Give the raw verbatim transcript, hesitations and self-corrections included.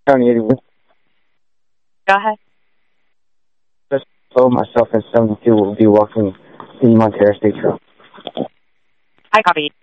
County eighty-one. Go ahead. So myself and seventy-two will be walking the Montero State Trail. I copy.